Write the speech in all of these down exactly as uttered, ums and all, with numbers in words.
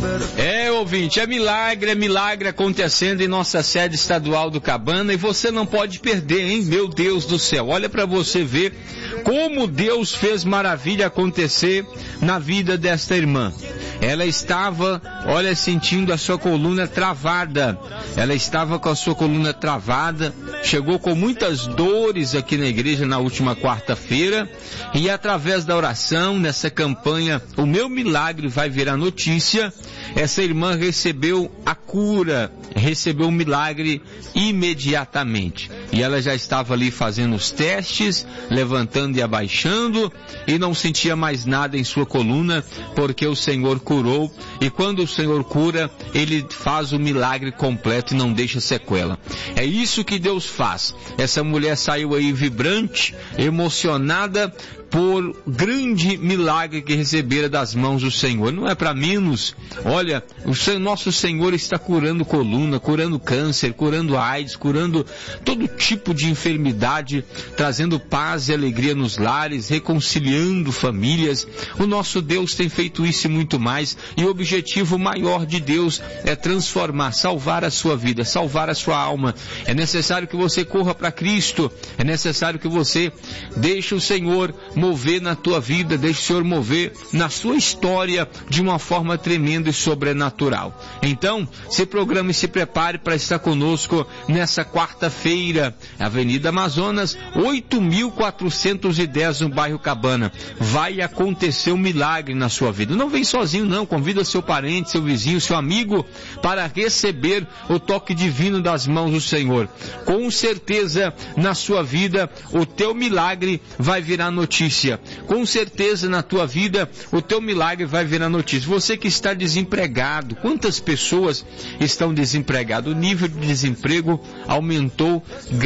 É, ouvinte, é milagre, é milagre acontecendo em nossa sede estadual do Cabana, e você não pode perder, hein? Meu Deus do céu, olha para você ver como Deus fez maravilha acontecer na vida desta irmã. Ela estava, olha, sentindo a sua coluna travada. Ela estava com a sua coluna travada, chegou com muitas dores aqui na igreja na última quarta-feira, e através da oração, nessa campanha, o meu milagre vai virar notícia, essa irmã recebeu a cura, recebeu o milagre imediatamente. E ela já estava ali fazendo os testes, levantando e abaixando, e não sentia mais nada em sua coluna, porque o Senhor curou, e quando o Senhor cura, Ele faz o milagre completo e não deixa sequela. É isso que Deus faz. Essa mulher saiu aí vibrante, emocionada, por grande milagre que recebera das mãos do Senhor. Não é para menos. Olha, o nosso Senhor está curando coluna, curando câncer, curando AIDS, curando todo tipo de enfermidade, trazendo paz e alegria nos lares, reconciliando famílias. O nosso Deus tem feito isso e muito mais, e o objetivo maior de Deus é transformar, salvar a sua vida, salvar a sua alma. É necessário que você corra para Cristo, é necessário que você deixe o Senhor mover na tua vida, deixe o Senhor mover na sua história de uma forma tremenda e sobrenatural. Então, se programe e se prepare para estar conosco nessa quarta-feira, Avenida Amazonas, oito mil quatrocentos e dez, no bairro Cabana. Vai acontecer um milagre na sua vida. Não vem sozinho não, convida seu parente, seu vizinho, seu amigo, para receber o toque divino das mãos do Senhor. Com certeza, na sua vida, o teu milagre vai virar notícia. Com certeza na tua vida o teu milagre vai virar notícia. Você que está desempregado, quantas pessoas estão desempregadas? O nível de desemprego aumentou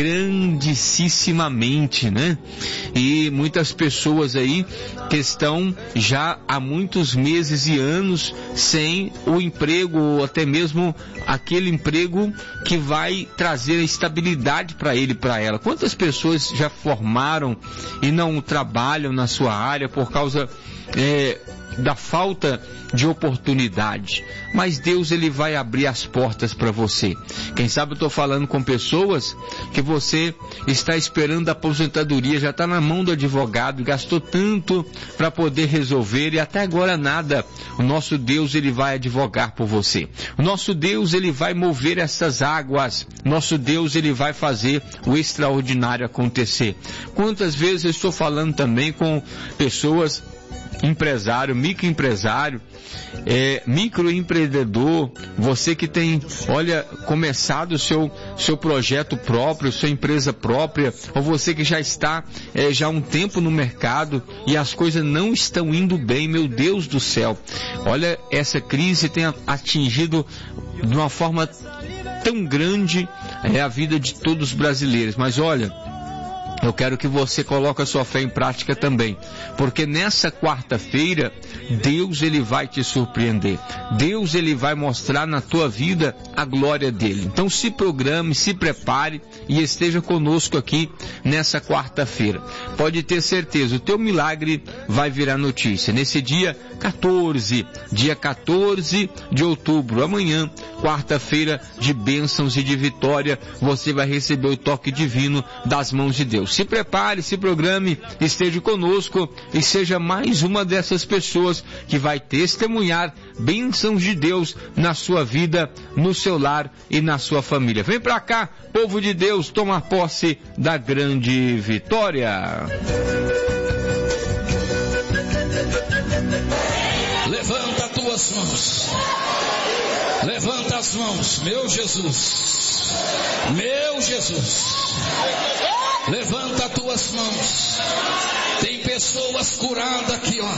grandissimamente, né? E muitas pessoas aí que estão já há muitos meses e anos sem o emprego, ou até mesmo aquele emprego que vai trazer a estabilidade para ele, para ela. Quantas pessoas já formaram e não trabalham na sua área por causa é, da falta de oportunidade? Mas Deus, Ele vai abrir as portas para você. Quem sabe eu estou falando com pessoas que você está esperando a aposentadoria, já está na mão do advogado, gastou tanto para poder resolver e até agora nada. O nosso Deus, Ele vai advogar por você. O nosso Deus, Ele vai mover essas águas. Nosso Deus, Ele vai fazer o extraordinário acontecer. Quantas vezes eu estou falando também com pessoas, empresário, microempresário, é, microempreendedor, você que tem, olha, começado o seu, seu projeto próprio, sua empresa própria, ou você que já está é, já há um tempo no mercado e as coisas não estão indo bem, meu Deus do céu. Olha, essa crise tem atingido de uma forma tão grande é, a vida de todos os brasileiros, mas olha, eu quero que você coloque a sua fé em prática também, porque nessa quarta-feira, Deus, Ele vai te surpreender. Deus, Ele vai mostrar na tua vida a glória dEle. Então se programe, se prepare e esteja conosco aqui nessa quarta-feira. Pode ter certeza, o teu milagre vai virar notícia. Nesse dia quatorze, dia quatorze de outubro, amanhã, quarta-feira de bênçãos e de vitória, você vai receber o toque divino das mãos de Deus. Se prepare, se programe, esteja conosco e seja mais uma dessas pessoas que vai testemunhar bênçãos de Deus na sua vida, no seu lar e na sua família. Vem pra cá, povo de Deus, tomar posse da grande vitória. Levanta as tuas mãos. Levanta as mãos, meu Jesus. Meu Jesus. Levanta as tuas mãos. Tem pessoas curadas aqui, ó.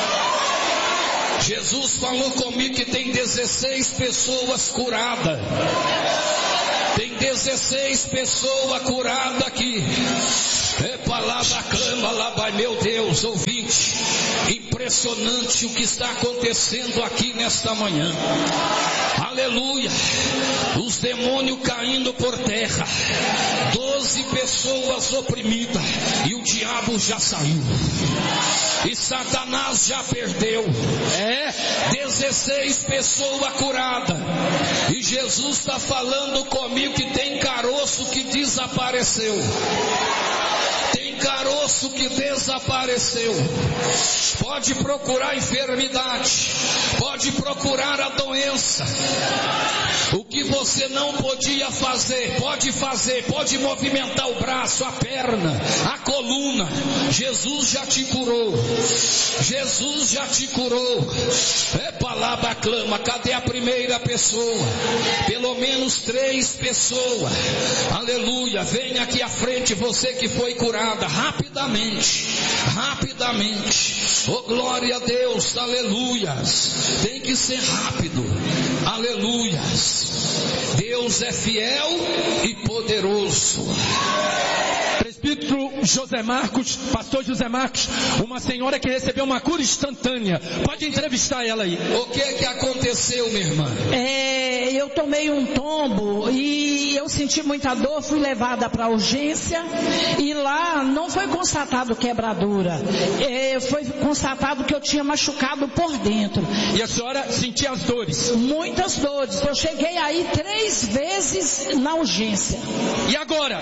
Jesus falou comigo que tem dezesseis pessoas curadas. Tem dezesseis pessoas curadas aqui. É palavra, clama lá, vai, meu Deus, ouvinte. Impressionante o que está acontecendo aqui nesta manhã. Aleluia. Os demônios caindo por terra. Doze pessoas oprimidas. E o diabo já saiu. E Satanás já perdeu. É. dezesseis pessoas curadas. E Jesus está falando comigo que tem caroço que desapareceu. Tem caroço que desapareceu. Pode procurar a enfermidade. Pode procurar a doença. O que você não podia fazer, pode fazer. Pode movimentar o braço, a perna, a coluna. Jesus já te curou. Jesus já te curou. É palavra clama. Cadê a primeira pessoa? Pelo menos três pessoas. Aleluia. Venha aqui à frente, você que foi curada. Rapidamente. Rapidamente. Oh, glória a Deus. Aleluias. Tem que ser rápido. Aleluias. Deus é fiel e poderoso. Presbítero José Marcos, pastor José Marcos, uma senhora que recebeu uma cura instantânea. Pode entrevistar ela aí. O que que aconteceu, minha irmã? É, eu tomei um tombo e eu senti muita dor, fui levada para a urgência e lá não foi constatado quebradura. É, foi constatado que eu tinha machucado por dentro. E a senhora sentia as dores? Muitas dores. Eu cheguei aí três vezes na urgência. E agora?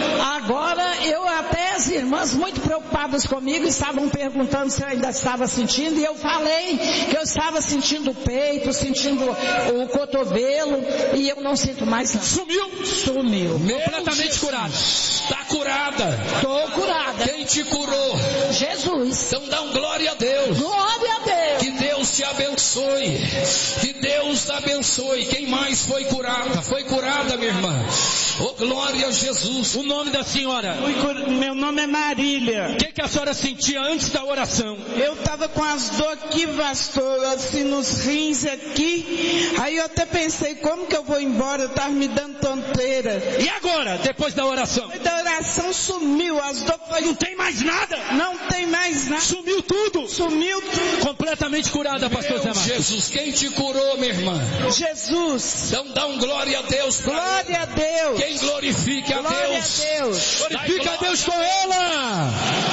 Agora eu até as irmãs muito preocupadas comigo estavam perguntando se eu ainda estava sentindo e eu falei que eu estava sentindo o peito, sentindo o cotovelo e eu não sinto mais nada. Sumiu? Sumiu. Meu completamente Jesus. curada. Está curada. Estou curada. Quem te curou? Jesus. Então dá um glória a Deus. Glória a Deus. Que Deus te abençoe. Que Deus te abençoe. Quem mais foi curada? Foi curada, minha irmã. Oh, glória a Jesus. O nome da senhora? Meu nome é Marília. O que, que a senhora sentia antes da oração? Eu estava com as dores aqui, pastor, assim nos rins aqui. Aí eu até pensei, como que eu vou embora? Eu estava me dando tonteira. E agora, depois da oração? Depois da oração sumiu, as dores foi... Não tem mais nada? Não tem mais nada. Sumiu tudo? Sumiu tudo. Completamente curada, pastor Zé Marcos. Jesus, quem te curou, minha irmã? Jesus. Então dá um glória a Deus. Glória a Deus. Quem glorifique a Glória Deus. a Deus. Glorifica a Deus com ela.